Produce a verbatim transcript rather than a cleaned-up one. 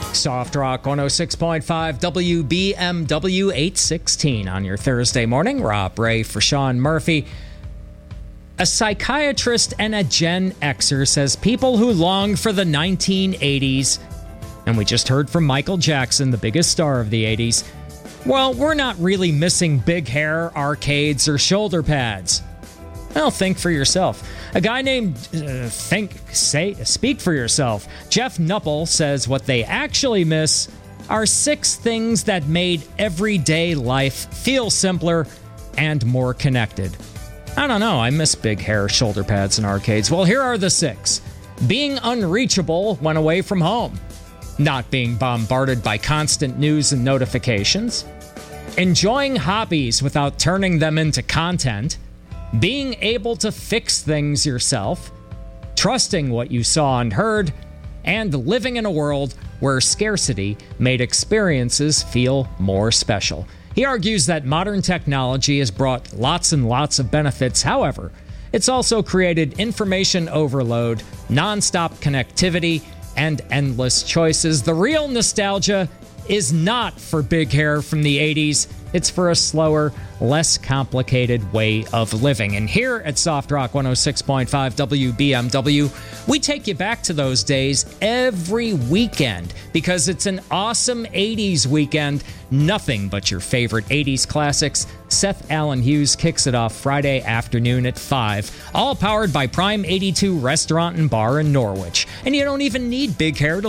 Soft Rock one oh six point five W B M W eight sixteen on your Thursday morning. Rob Ray for Sean Murphy. A psychiatrist and a Gen Xer says people who long for the nineteen eighties, and we just heard from Michael Jackson, the biggest star of the eighties, well, we're not really missing big hair, arcades, or shoulder pads. Well, think for yourself. A guy named uh, Think, Say, Speak for Yourself, Jeff Nuppel, says what they actually miss are six things that made everyday life feel simpler and more connected. I don't know, I miss big hair, shoulder pads, and arcades. Well, here are the six. Being unreachable when away from home. Not being bombarded by constant news and notifications. Enjoying hobbies without turning them into content. Being able to fix things yourself, trusting what you saw and heard, and living in a world where scarcity made experiences feel more special. He argues that modern technology has brought lots and lots of benefits. However, it's also created information overload, nonstop connectivity, and endless choices. The real nostalgia is not for big hair from the eighties. It's for a slower, less complicated way of living. And here at Soft Rock one oh six point five W B M W, we take you back to those days every weekend because it's an awesome eighties weekend. Nothing but your favorite eighties classics. Seth Allen Hughes kicks it off Friday afternoon at five, all powered by Prime eighty-two Restaurant and Bar in Norwich. And you don't even need big hair to